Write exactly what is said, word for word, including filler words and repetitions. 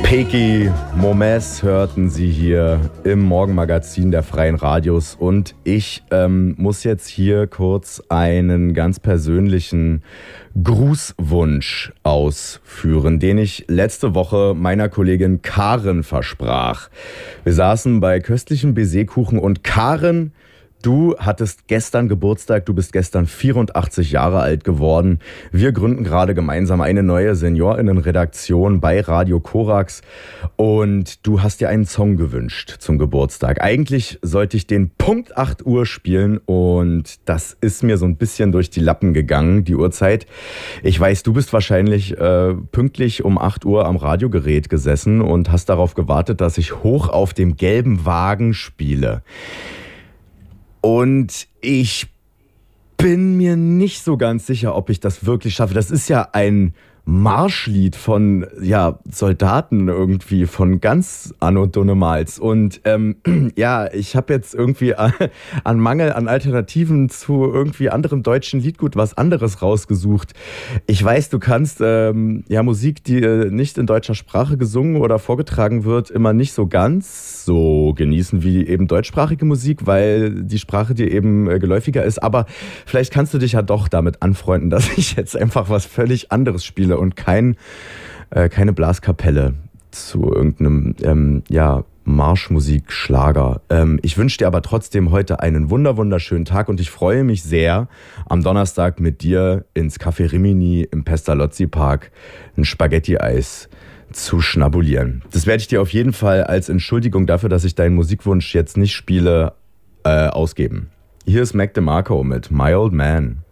Peky Momes hörten Sie hier im Morgenmagazin der Freien Radios und ich ähm, muss jetzt hier kurz einen ganz persönlichen Grußwunsch ausführen, den ich letzte Woche meiner Kollegin Karen versprach. Wir saßen bei köstlichem Baiserkuchen und Karen, du hattest gestern Geburtstag, du bist gestern vierundachtzig Jahre alt geworden. Wir gründen gerade gemeinsam eine neue SeniorInnen-Redaktion bei Radio Korax und du hast dir einen Song gewünscht zum Geburtstag. Eigentlich sollte ich den Punkt acht Uhr spielen und das ist mir so ein bisschen durch die Lappen gegangen, die Uhrzeit. Ich weiß, du bist wahrscheinlich äh, pünktlich um acht Uhr am Radiogerät gesessen und hast darauf gewartet, dass ich Hoch auf dem gelben Wagen spiele. Und ich bin mir nicht so ganz sicher, ob ich das wirklich schaffe. Das ist ja ein Marschlied von ja, Soldaten irgendwie, von ganz Anno Dunnemals. Und ähm, ja, ich habe jetzt irgendwie an, an Mangel an Alternativen zu irgendwie anderem deutschen Liedgut was anderes rausgesucht. Ich weiß, du kannst ähm, ja Musik, die äh, nicht in deutscher Sprache gesungen oder vorgetragen wird, immer nicht so ganz so genießen wie eben deutschsprachige Musik, weil die Sprache dir eben äh, geläufiger ist. Aber vielleicht kannst du dich ja doch damit anfreunden, dass ich jetzt einfach was völlig anderes spiele und kein, äh, keine Blaskapelle zu irgendeinem ähm, ja, Marschmusikschlager. Ähm, ich wünsche dir aber trotzdem heute einen wunder wunderschönen Tag und ich freue mich sehr, am Donnerstag mit dir ins Café Rimini im Pestalozzi-Park ein Spaghetti-Eis zu schnabulieren. Das werde ich dir auf jeden Fall als Entschuldigung dafür, dass ich deinen Musikwunsch jetzt nicht spiele, äh, ausgeben. Hier ist Mac DeMarco mit My Old Man.